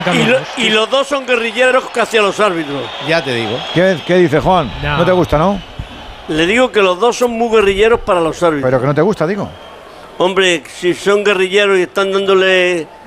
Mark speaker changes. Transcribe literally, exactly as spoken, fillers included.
Speaker 1: Y, lo, y los dos son guerrilleros hacia los árbitros.
Speaker 2: Ya te digo.
Speaker 3: ¿Qué, qué dice Juan? No. no te gusta, ¿no?
Speaker 1: Le digo que los dos son muy guerrilleros para los árbitros.
Speaker 3: Pero que no te gusta, digo.
Speaker 1: Hombre, si son guerrilleros y están dándole